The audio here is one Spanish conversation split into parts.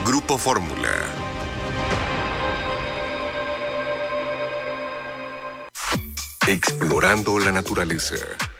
Grupo Fórmula. Explorando la naturaleza.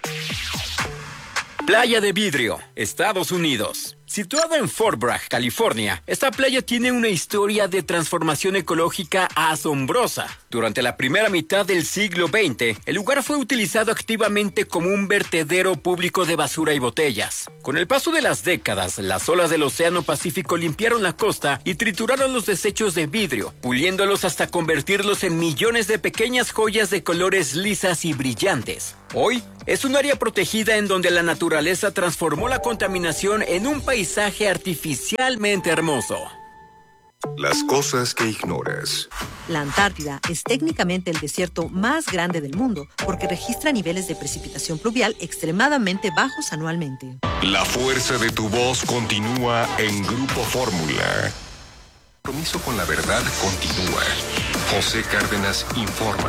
Playa de Vidrio, Estados Unidos. Situada en Fort Bragg, California, esta playa tiene una historia de transformación ecológica asombrosa. Durante la primera mitad del siglo XX, el lugar fue utilizado activamente como un vertedero público de basura y botellas. Con el paso de las décadas, las olas del Océano Pacífico limpiaron la costa y trituraron los desechos de vidrio, puliéndolos hasta convertirlos en millones de pequeñas joyas de colores lisas y brillantes. Hoy, es un área protegida en donde la naturaleza transformó la contaminación en un paisaje artificialmente hermoso. Las cosas que ignoras. La Antártida es técnicamente el desierto más grande del mundo porque registra niveles de precipitación pluvial extremadamente bajos anualmente. La fuerza de tu voz continúa en Grupo Fórmula. El compromiso con la verdad continúa. José Cárdenas informa.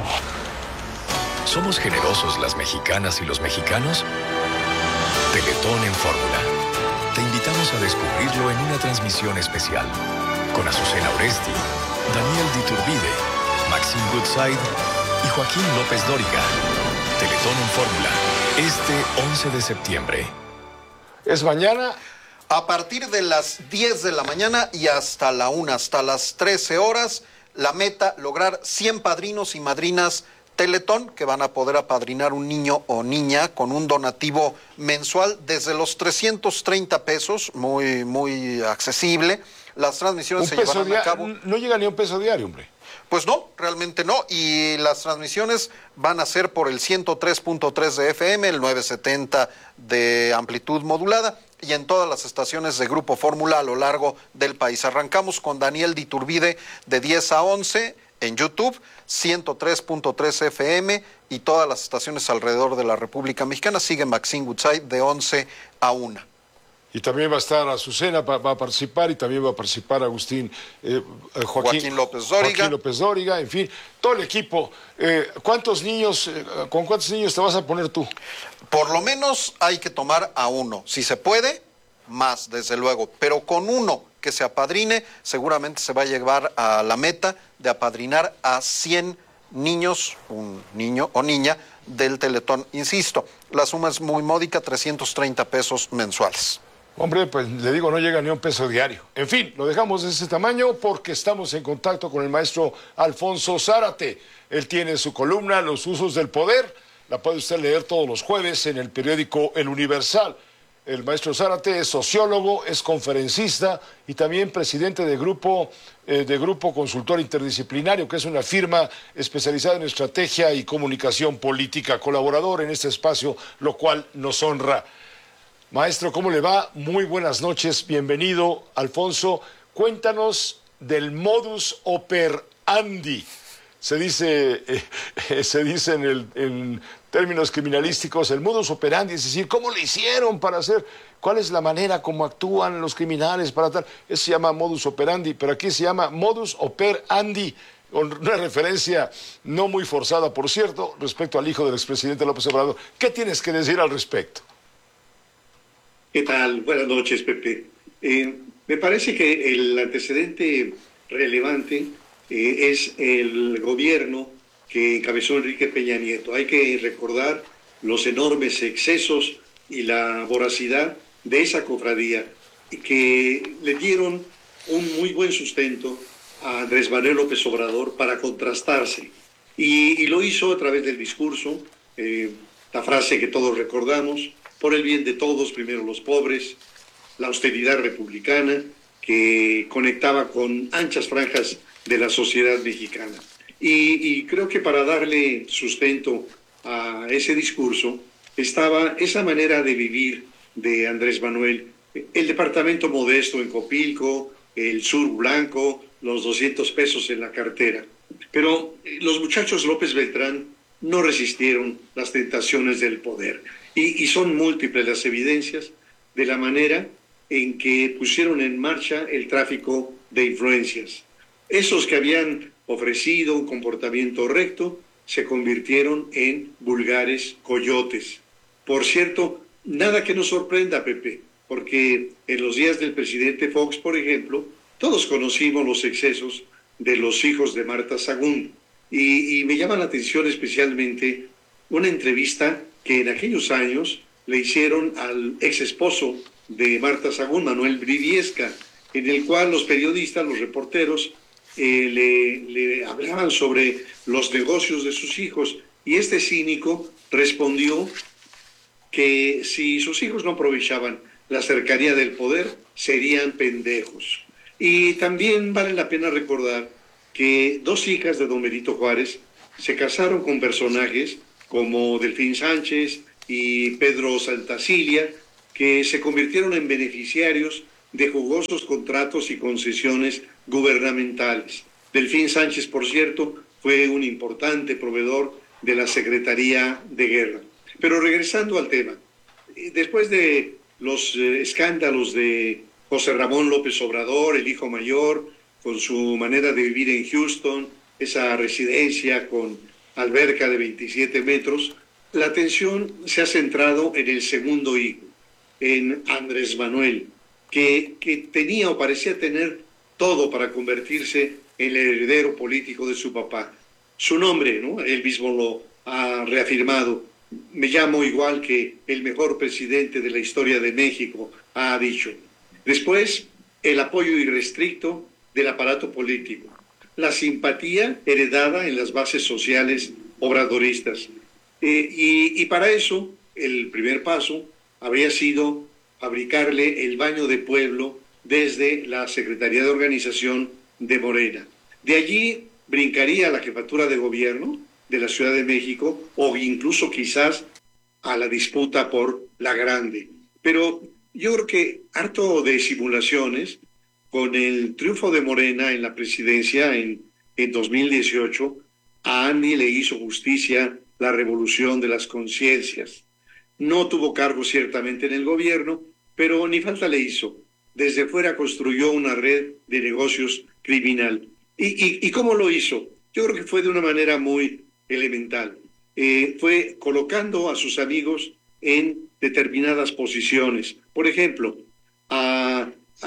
¿Somos generosos las mexicanas y los mexicanos? Teletón en Fórmula. Te invitamos a descubrirlo en una transmisión especial con Azucena Oresti, Daniel Diturbide, Maxine Goodside y Joaquín López Dóriga. Teletón en Fórmula, este 11 de septiembre. Es mañana. A partir de las 10 de la mañana y hasta la 1, hasta las 13 horas, la meta, lograr 100 padrinos y madrinas Teletón, que van a poder apadrinar un niño o niña con un donativo mensual desde los 330 pesos, muy accesible. Las transmisiones se llevarán a cabo. No llega ni a un peso diario, hombre. Pues no, realmente no. Y las transmisiones van a ser por el 103.3 de FM, el 970 de amplitud modulada y en todas las estaciones de Grupo Fórmula a lo largo del país. Arrancamos con Daniel Diturbide de 10 a 11 en YouTube, 103.3 FM y todas las estaciones alrededor de la República Mexicana. Sigue Maxine Goodside de 11 a 1. Y también va a estar Azucena, va a participar, y también va a participar Joaquín López Dóriga. Joaquín López Dóriga, en fin, todo el equipo. ¿Cuántos niños, con cuántos niños te vas a poner tú? Por lo menos hay que tomar a uno. Si se puede, más, desde luego. Pero con uno que se apadrine, seguramente se va a llevar a la meta de apadrinar a 100 niños, un niño o niña, del Teletón. Insisto, la suma es muy módica, 330 pesos mensuales. Hombre, pues le digo, no llega ni a un peso diario. En fin, lo dejamos de ese tamaño porque estamos en contacto con el maestro Alfonso Zárate. Él tiene su columna, Los usos del poder. La puede usted leer todos los jueves en el periódico El Universal. El maestro Zárate es sociólogo, es conferencista y también presidente de Grupo Consultor Interdisciplinario, que es una firma especializada en estrategia y comunicación política, colaborador en este espacio, lo cual nos honra. Maestro, ¿cómo le va? Muy buenas noches, bienvenido, Alfonso. Cuéntanos del modus operandi. Se dice en términos criminalísticos, el modus operandi, es decir, ¿cómo le hicieron para hacer? ¿Cuál es la manera como actúan los criminales para tal? Eso se llama modus operandi, pero aquí se llama modus operandi, con una referencia no muy forzada, por cierto, respecto al hijo del expresidente López Obrador. ¿Qué tienes que decir al respecto? ¿Qué tal? Buenas noches, Pepe. Me parece que el antecedente relevante es el gobierno que encabezó Enrique Peña Nieto. Hay que recordar los enormes excesos y la voracidad de esa cofradía que le dieron un muy buen sustento a Andrés Manuel López Obrador para contrastarse. Y lo hizo a través del discurso, la frase que todos recordamos, por el bien de todos, primero los pobres, la austeridad republicana que conectaba con anchas franjas de la sociedad mexicana. Y creo que para darle sustento a ese discurso estaba esa manera de vivir de Andrés Manuel, el departamento modesto en Copilco, el sur blanco, los 200 pesos en la cartera. Pero los muchachos López Beltrán no resistieron las tentaciones del poder. Y son múltiples las evidencias de la manera en que pusieron en marcha el tráfico de influencias. Esos que habían ofrecido un comportamiento recto se convirtieron en vulgares coyotes. Por cierto, nada que nos sorprenda, Pepe, porque en los días del presidente Fox, por ejemplo, Todos conocimos los excesos de los hijos de Marta Sagún y me llama la atención especialmente una entrevista que en aquellos años le hicieron al ex esposo de Marta Sagún, Manuel Briviesca, en el cual los periodistas, los reporteros, le hablaban sobre los negocios de sus hijos, y este cínico respondió que si sus hijos no aprovechaban la cercanía del poder, serían pendejos. Y también vale la pena recordar que dos hijas de don Benito Juárez se casaron con personajes como Delfín Sánchez y Pedro Santacilia, que se convirtieron en beneficiarios de jugosos contratos y concesiones gubernamentales. Delfín Sánchez, por cierto, fue un importante proveedor de la Secretaría de Guerra. Pero regresando al tema, después de los escándalos de José Ramón López Obrador, el hijo mayor, con su manera de vivir en Houston, esa residencia con alberca de 27 metros, la atención se ha centrado en el segundo hijo, en Andrés Manuel, que tenía o parecía tener todo para convertirse en el heredero político de su papá. Su nombre, ¿no? Él mismo lo ha reafirmado. Me llamo igual que el mejor presidente de la historia de México, ha dicho. Después, el apoyo irrestricto del aparato político. La simpatía heredada en las bases sociales obradoristas. Y para eso, el primer paso habría sido fabricarle el baño de pueblo desde la Secretaría de Organización de Morena. De allí brincaría a la jefatura de gobierno de la Ciudad de México o incluso quizás a la disputa por la Grande. Pero yo creo que harto de simulaciones, con el triunfo de Morena en la presidencia en 2018, a Andy le hizo justicia la revolución de las conciencias. No tuvo cargo ciertamente en el gobierno, pero ni falta le hizo. Desde fuera construyó una red de negocios criminal. ¿Y cómo lo hizo? Yo creo que fue de una manera muy elemental. Fue colocando a sus amigos en determinadas posiciones. Por ejemplo, a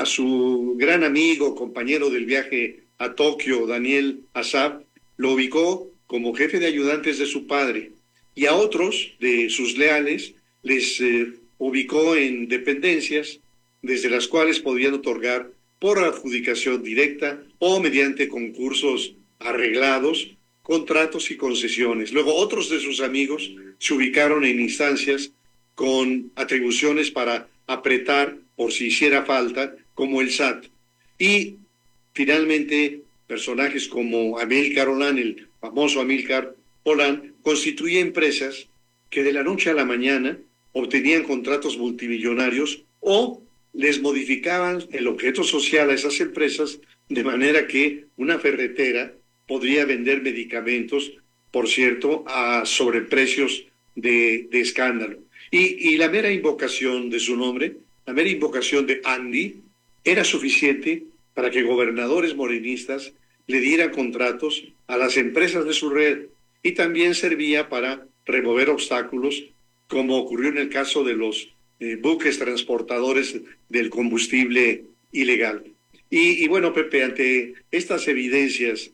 su gran amigo, compañero del viaje a Tokio, Daniel Asaf, lo ubicó como jefe de ayudantes de su padre, y a otros de sus leales les ubicó en dependencias desde las cuales podían otorgar por adjudicación directa o mediante concursos arreglados, contratos y concesiones. Luego otros de sus amigos se ubicaron en instancias con atribuciones para apretar por si hiciera falta, como el SAT. Y finalmente personajes como Amílcar Olán, el famoso Amílcar Olán, constituía empresas que de la noche a la mañana obtenían contratos multimillonarios o les modificaban el objeto social a esas empresas de manera que una ferretera podría vender medicamentos, por cierto, a sobreprecios de escándalo. Y la mera invocación de su nombre, la mera invocación de Andy, era suficiente para que gobernadores morenistas le dieran contratos a las empresas de su red, y también servía para remover obstáculos, como ocurrió en el caso de los buques transportadores del combustible ilegal. Y bueno, Pepe, ante estas evidencias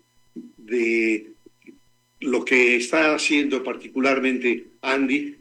de lo que está haciendo particularmente Andy,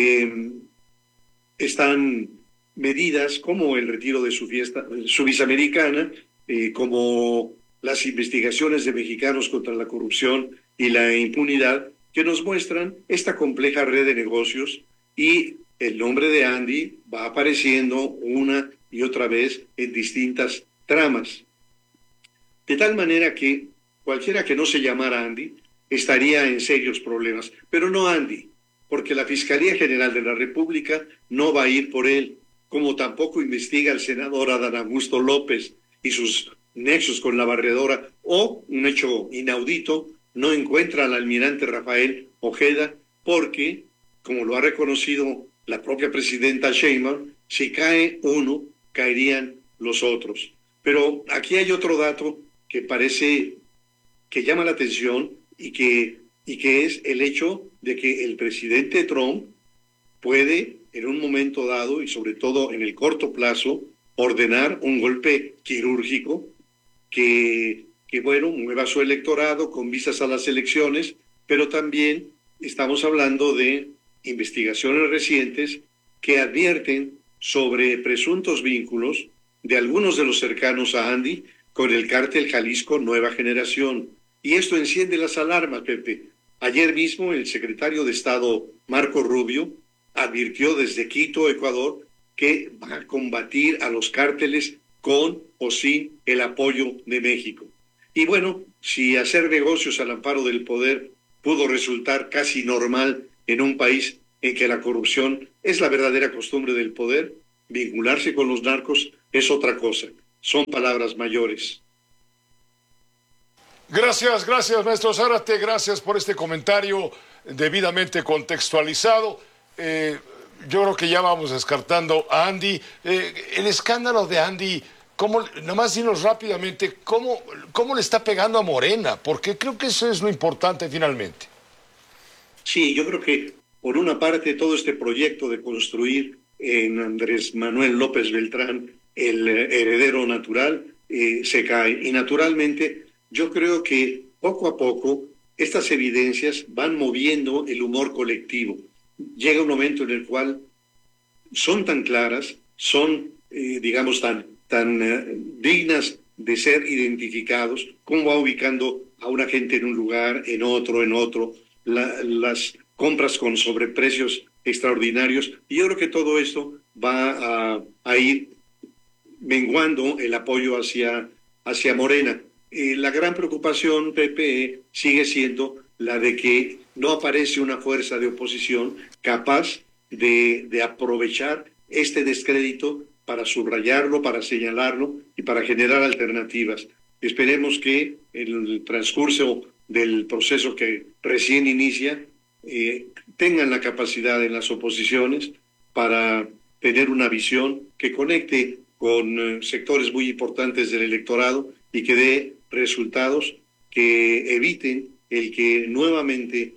están medidas como el retiro de su visa americana, como las investigaciones de mexicanos contra la corrupción y la impunidad, que nos muestran esta compleja red de negocios, y el nombre de Andy va apareciendo una y otra vez en distintas tramas. De tal manera que cualquiera que no se llamara Andy estaría en serios problemas, pero no Andy, porque la Fiscalía General de la República no va a ir por él, como tampoco investiga el senador Adán Augusto López y sus nexos con la barredora, o, un hecho inaudito, no encuentra al almirante Rafael Ojeda, porque, como lo ha reconocido la propia presidenta Sheinbaum, si cae uno, caerían los otros. Pero aquí hay otro dato que parece que llama la atención y que es el hecho de que el presidente Trump puede, en un momento dado y sobre todo en el corto plazo, ordenar un golpe quirúrgico que bueno, mueva su electorado con vistas a las elecciones, pero también estamos hablando de investigaciones recientes que advierten sobre presuntos vínculos de algunos de los cercanos a Andy con el cártel Jalisco Nueva Generación. Y esto enciende las alarmas, Pepe. Ayer mismo el secretario de Estado, Marco Rubio, advirtió desde Quito, Ecuador, que va a combatir a los cárteles con o sin el apoyo de México. Y bueno, si hacer negocios al amparo del poder pudo resultar casi normal en un país en que la corrupción es la verdadera costumbre del poder, vincularse con los narcos es otra cosa. Son palabras mayores. Gracias, maestro Zárate, gracias por este comentario debidamente contextualizado. Yo creo que ya vamos descartando a Andy. El escándalo de Andy, nada más dinos rápidamente, ¿cómo le está pegando a Morena? Porque creo que eso es lo importante finalmente. Sí, yo creo que por una parte todo este proyecto de construir en Andrés Manuel López Beltrán el heredero natural se cae. Y naturalmente yo creo que poco a poco estas evidencias van moviendo el humor colectivo. Llega un momento en el cual son tan claras, son, digamos, tan dignas de ser identificados, como va ubicando a una gente en un lugar, en otro, las compras con sobreprecios extraordinarios. Y yo creo que todo esto va a ir menguando el apoyo hacia Morena. La gran preocupación, Pepe, sigue siendo la de que no aparece una fuerza de oposición capaz de aprovechar este descrédito para subrayarlo, para señalarlo y para generar alternativas. Esperemos que en el transcurso del proceso que recién inicia tengan la capacidad en las oposiciones para tener una visión que conecte con sectores muy importantes del electorado y que dé resultados que eviten el que nuevamente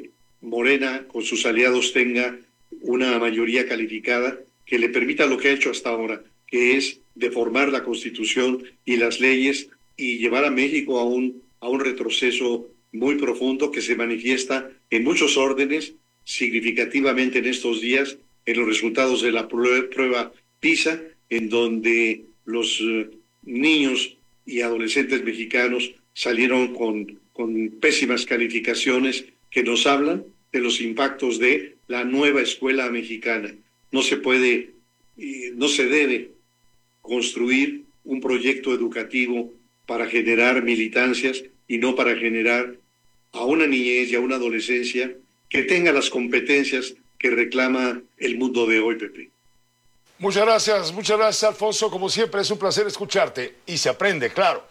Morena con sus aliados tenga una mayoría calificada que le permita lo que ha hecho hasta ahora, que es deformar la Constitución y las leyes y llevar a México a un retroceso muy profundo que se manifiesta en muchos órdenes, significativamente en estos días, en los resultados de la prueba PISA, en donde los niños y adolescentes mexicanos salieron con pésimas calificaciones que nos hablan de los impactos de la nueva escuela mexicana. No se puede, no se debe construir un proyecto educativo para generar militancias y no para generar a una niñez y a una adolescencia que tenga las competencias que reclama el mundo de hoy, Pepe. Muchas gracias, Alfonso. Como siempre, es un placer escucharte y se aprende, claro.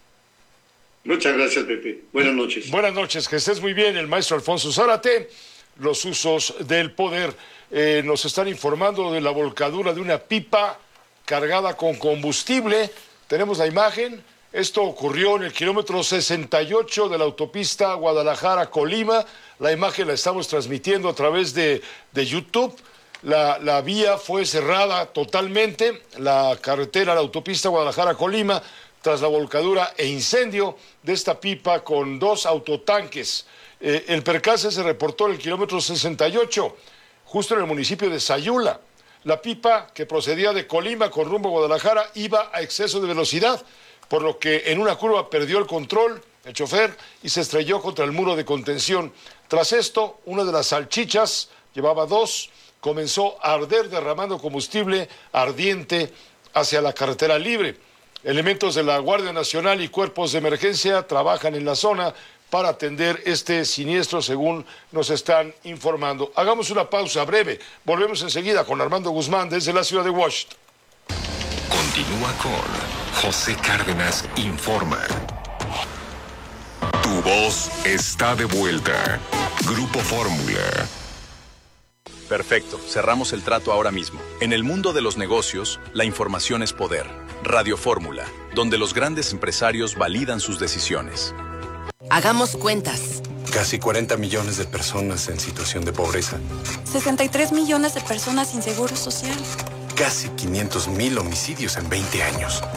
Muchas gracias, Pepe. Buenas noches. Buenas noches, que estés muy bien. El maestro Alfonso Zárate, los usos del poder. Nos están informando de la volcadura de una pipa cargada con combustible. Tenemos la imagen. Esto ocurrió en el kilómetro 68 de la autopista Guadalajara-Colima. La imagen la estamos transmitiendo a través de YouTube. La vía fue cerrada totalmente, la carretera, la autopista Guadalajara-Colima, tras la volcadura e incendio de esta pipa con 2 autotanques. El percance se reportó en el kilómetro 68, justo en el municipio de Sayula. La pipa, que procedía de Colima con rumbo a Guadalajara, iba a exceso de velocidad, por lo que en una curva perdió el control el chofer y se estrelló contra el muro de contención. Tras esto, una de las salchichas, llevaba 2, comenzó a arder derramando combustible ardiente hacia la carretera libre. Elementos de la Guardia Nacional y cuerpos de emergencia trabajan en la zona para atender este siniestro, según nos están informando. Hagamos una pausa breve. Volvemos enseguida con Armando Guzmán desde la ciudad de Washington. Continúa con José Cárdenas Informa. Tu voz está de vuelta. Grupo Fórmula. Perfecto, cerramos el trato ahora mismo. En el mundo de los negocios, la información es poder. Radio Fórmula, donde los grandes empresarios validan sus decisiones. Hagamos cuentas. Casi 40 millones de personas en situación de pobreza. 63 millones de personas sin seguro social. Casi 500,000 homicidios en 20 años.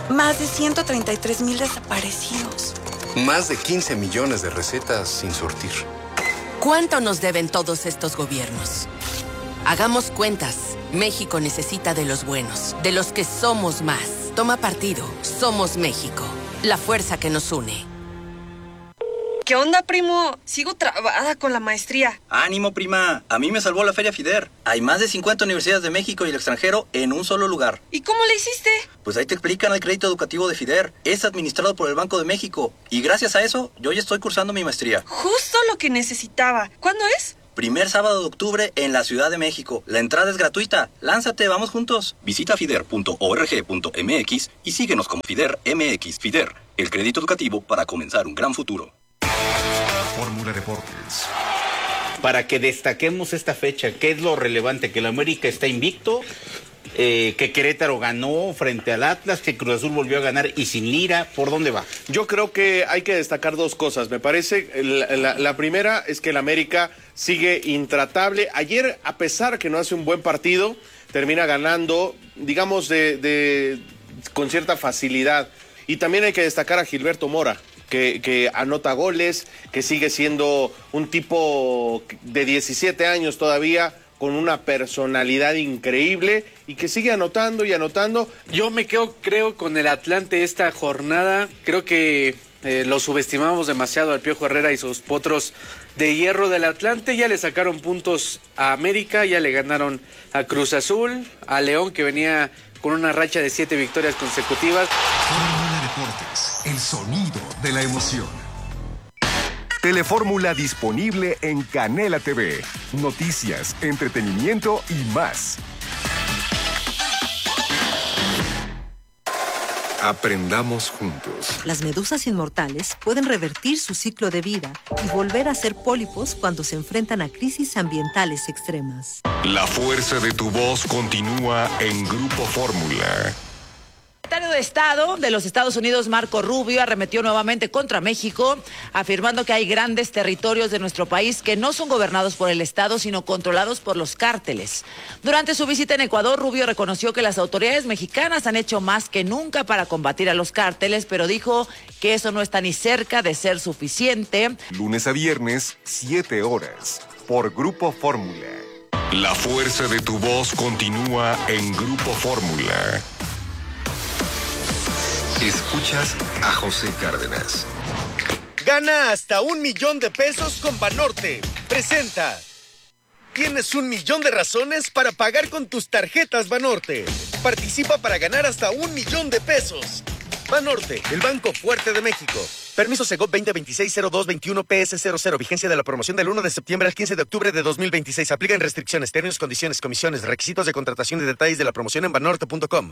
Más de 133,000 desaparecidos. Más de 15 millones de recetas sin surtir. ¿Cuánto nos deben todos estos gobiernos? Hagamos cuentas. México necesita de los buenos, de los que somos más. Toma partido. Somos México. La fuerza que nos une. ¿Qué onda, primo? Sigo trabada con la maestría. Ánimo, prima. A mí me salvó la Feria FIDER. Hay más de 50 universidades de México y el extranjero en un solo lugar. ¿Y cómo le hiciste? Pues ahí te explican el crédito educativo de FIDER. Es administrado por el Banco de México. Y gracias a eso, yo ya estoy cursando mi maestría. Justo lo que necesitaba. ¿Cuándo es? Primer sábado de octubre en la Ciudad de México. La entrada es gratuita. Lánzate, vamos juntos. Visita fider.org.mx y síguenos como FIDER MX. FIDER, el crédito educativo para comenzar un gran futuro. Fórmula Deportes. Para que destaquemos esta fecha, ¿qué es lo relevante? Que el América está invicto, que Querétaro ganó frente al Atlas, que Cruz Azul volvió a ganar y sin Lira. ¿Por dónde va? Yo creo que hay que destacar dos cosas. Me parece, la primera es que el América sigue intratable. Ayer, a pesar que no hace un buen partido, termina ganando, digamos, con cierta facilidad. Y también hay que destacar a Gilberto Mora, que anota goles, que sigue siendo un tipo de 17 años todavía, con una personalidad increíble y que sigue anotando y anotando. Yo me creo con el Atlante esta jornada. Creo que lo subestimamos demasiado al Piojo Herrera y sus potros de hierro del Atlante. Ya le sacaron puntos a América, ya le ganaron a Cruz Azul, a León, que venía con una racha de 7 victorias consecutivas. Fórmula Deportes, el sonido de la emoción. Telefórmula disponible en Canela TV. Noticias, entretenimiento y más. Aprendamos juntos. Las medusas inmortales pueden revertir su ciclo de vida y volver a ser pólipos cuando se enfrentan a crisis ambientales extremas. La fuerza de tu voz continúa en Grupo Fórmula. El secretario de Estado de los Estados Unidos, Marco Rubio, arremetió nuevamente contra México, afirmando que hay grandes territorios de nuestro país que no son gobernados por el Estado, sino controlados por los cárteles. Durante su visita en Ecuador, Rubio reconoció que las autoridades mexicanas han hecho más que nunca para combatir a los cárteles, pero dijo que eso no está ni cerca de ser suficiente. Lunes a viernes, 7 horas, por Grupo Fórmula. La fuerza de tu voz continúa en Grupo Fórmula. Escuchas a José Cárdenas. Gana hasta $1,000,000 con Banorte. Presenta. Tienes 1,000,000 de razones para pagar con tus tarjetas Banorte. Participa para ganar hasta $1,000,000. Banorte, el banco fuerte de México. Permiso Segov 2026-0221 PS00. Vigencia de la promoción del 1 de septiembre al 15 de octubre de 2026. Aplican restricciones, términos, condiciones, comisiones, requisitos de contratación y detalles de la promoción en banorte.com.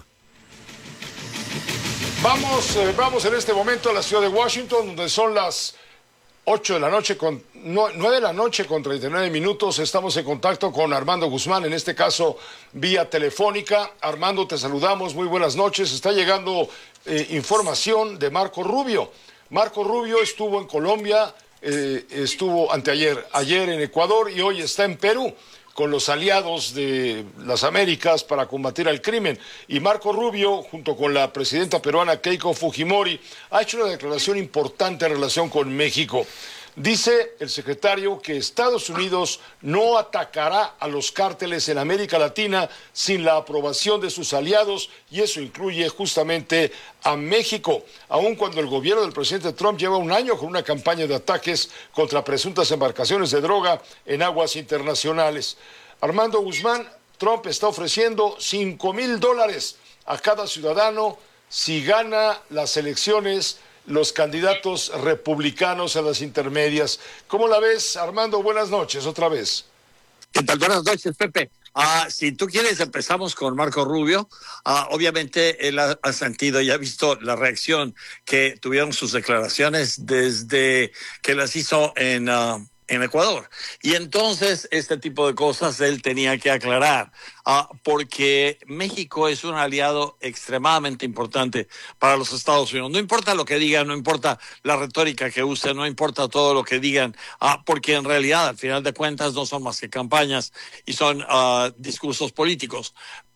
Vamos en este momento a la ciudad de Washington, donde son las 8 de la noche, 9 de la noche con 39 minutos. Estamos en contacto con Armando Guzmán, en este caso vía telefónica. Armando, te saludamos, muy buenas noches. Está llegando información de Marco Rubio. Marco Rubio estuvo en Colombia, estuvo ayer en Ecuador y hoy está en Perú, con los aliados de las Américas para combatir al crimen. Y Marco Rubio, junto con la presidenta peruana Keiko Fujimori, ha hecho una declaración importante en relación con México. Dice el secretario que Estados Unidos no atacará a los cárteles en América Latina sin la aprobación de sus aliados, y eso incluye justamente a México, aun cuando el gobierno del presidente Trump lleva un año con una campaña de ataques contra presuntas embarcaciones de droga en aguas internacionales. Armando Guzmán, Trump está ofreciendo $5,000 a cada ciudadano si gana las elecciones los candidatos republicanos a las intermedias. ¿Cómo la ves, Armando? Buenas noches, otra vez. ¿Qué tal? Buenas noches, Pepe. Si tú quieres, empezamos con Marco Rubio. Obviamente, él ha sentido y ha visto la reacción que tuvieron sus declaraciones desde que las hizo en Ecuador. Y entonces, este tipo de cosas él tenía que aclarar, porque México es un aliado extremadamente importante para los Estados Unidos. No importa lo que digan, no importa la retórica que usen, no importa todo lo que digan, porque en realidad, al final de cuentas, no son más que campañas y son discursos políticos.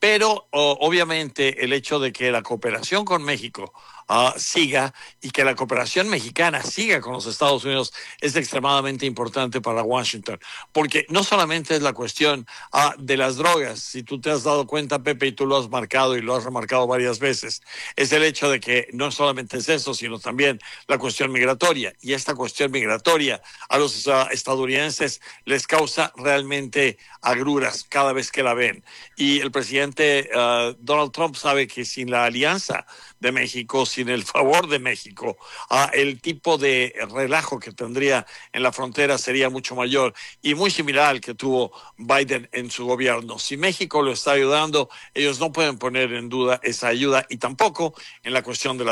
Pero obviamente el hecho de que la cooperación con México siga y que la cooperación mexicana siga con los Estados Unidos es extremadamente importante para Washington, porque no solamente es la cuestión de las drogas, si tú te has dado cuenta, Pepe, y tú lo has marcado y lo has remarcado varias veces, es el hecho de que no solamente es eso, sino también la cuestión migratoria, y esta cuestión migratoria a los estadounidenses les causa realmente agruras cada vez que la ven, y el presidente Donald Trump sabe que sin la alianza de México, sin el favor de México, el tipo de relajo que tendría en la frontera sería mucho mayor y muy similar al que tuvo Biden en su gobierno. Si México lo está ayudando, ellos no pueden poner en duda esa ayuda y tampoco en la cuestión de la